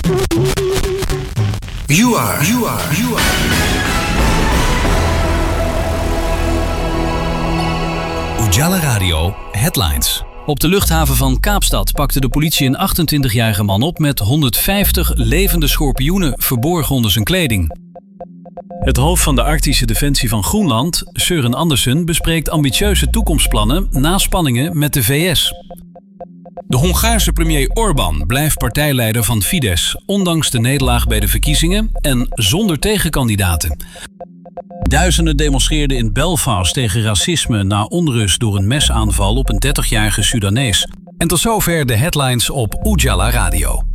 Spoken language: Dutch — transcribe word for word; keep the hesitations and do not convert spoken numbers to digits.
You are, you are, you are. Ujala Radio Headlines. Op de luchthaven van Kaapstad pakte de politie een achtentwintigjarige man op met honderdvijftig levende schorpioenen verborgen onder zijn kleding. Het hoofd van de Arctische Defensie van Groenland, Søren Andersen, bespreekt ambitieuze toekomstplannen na spanningen met de V S. De Hongaarse premier Orbán blijft partijleider van Fidesz, ondanks de nederlaag bij de verkiezingen en zonder tegenkandidaten. Duizenden demonstreerden in Belfast tegen racisme na onrust door een mesaanval op een dertigjarige Sudanees. En tot zover de headlines op Ujala Radio.